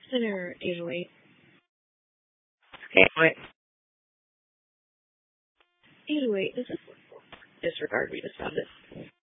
Center 808. Okay, wait. 808, this is disregard, we just found it.